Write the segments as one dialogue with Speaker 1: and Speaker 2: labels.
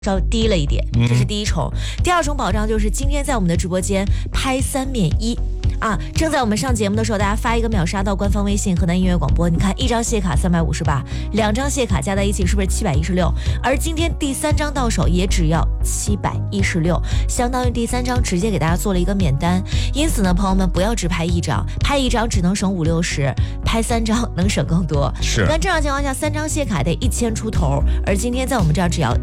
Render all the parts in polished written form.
Speaker 1: 稍微低了一点，这是第一重。第二重保障就是今天在我们的直播间拍3免1啊！正在我们上节目的时候，大家发一个秒杀到官方微信河南音乐广播，你看一张谢卡358，2张谢卡加在一起是不是716？而今天第3张到手也只要716，相当于第3张直接给大家做了一个免单。因此呢，朋友们不要只拍一张，拍一张只能省50-60，拍3张能省更多。
Speaker 2: 是，
Speaker 1: 但正常情况下3张谢卡得1000出头，而今天在我们这儿只要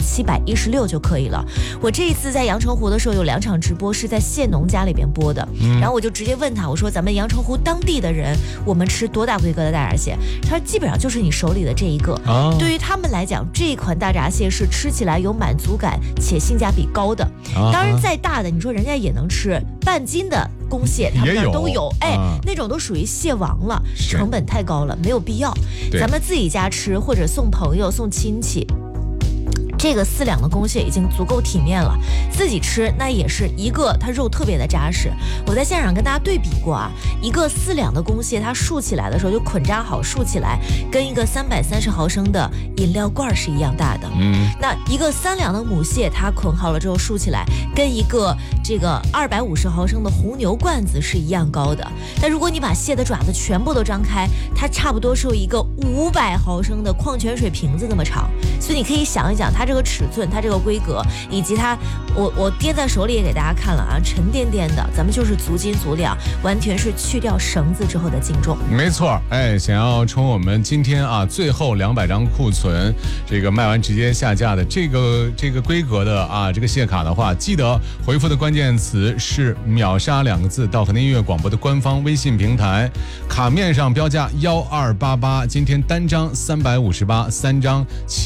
Speaker 1: 716就可以了。我这一次在阳澄湖的时候有2场直播是在谢农家里边播的，然后我就直接问他，我说咱们阳澄湖当地的人，我们吃多大规格的大闸蟹？他说基本上就是你手里的这一个。对于他们来讲，这一款大闸蟹是吃起来有满足感且性价比高的。当然再大的，你说人家也能吃，半斤的公蟹他们那都有，那种都属于蟹王了，成本太高了，没有必要。咱们自己家吃或者送朋友送亲戚，这个4两的公蟹已经足够体面了，自己吃那也是一个，它肉特别的扎实。我在现场跟大家对比过啊，一个4两的公蟹，它竖起来的时候就捆扎好竖起来，跟一个330毫升的饮料罐是一样大的。那一个3两的母蟹，它捆好了之后竖起来，跟一个这个250毫升的红牛罐子是一样高的。但如果你把蟹的爪子全部都张开，它差不多是有一个500毫升的矿泉水瓶子那么长。所以你可以想一想它这个尺寸，它这个规格，以及它，我掂在手里也给大家看了啊，沉甸甸的，咱们就是足斤足两，完全是去掉绳子之后的净重。
Speaker 2: 没错，想要冲我们今天啊最后200张库存，这个卖完直接下架的这个规格的啊这个蟹卡的话，记得回复的关键词是秒杀2个字到河南音乐广播的官方微信平台，卡面上标价1288，今天单张358，3张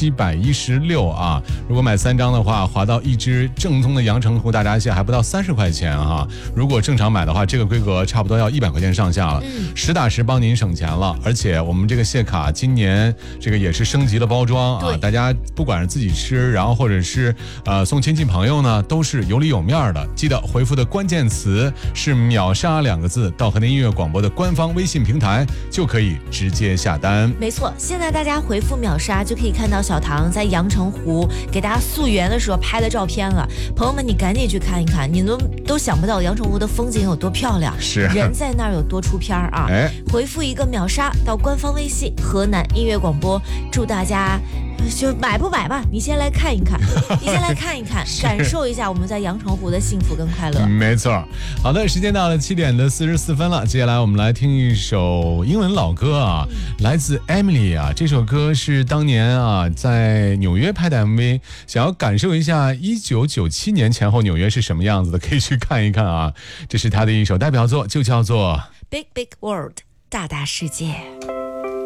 Speaker 2: 716啊。如果买3张的话，划到一只正宗的阳澄湖大闸蟹还不到30块钱啊！如果正常买的话，这个规格差不多要100块钱上下了，实打实帮您省钱了。而且我们这个蟹卡今年这个也是升级了包装啊，大家不管是自己吃，然后或者是送亲戚朋友呢，都是有里有面的。记得回复的关键词是秒杀2个字到河南音乐广播的官方微信平台，就可以直接下单。
Speaker 1: 没错，现在大家回复秒杀就可以看到小唐在阳澄湖给大家溯源的时候拍的照片了，朋友们，你赶紧去看一看，你都想不到阳澄湖的风景有多漂亮，
Speaker 2: 是
Speaker 1: 人在那儿有多出片啊！回复一个秒杀到官方微信河南音乐广播，祝大家就买不买吧，你先来看一看，你先来看一看，感受一下我们在阳澄湖的幸福跟快乐。
Speaker 2: 没错，好的，时间到了7:44了，接下来我们来听一首英文老歌啊，来自 Emily 啊，这首歌是当年啊在纽约拍的 MV， 想要感受一下1997年前后纽约是什么样子的，可以去看一看啊，这是他的一首代表作，就叫做
Speaker 1: Big Big World 大大世界。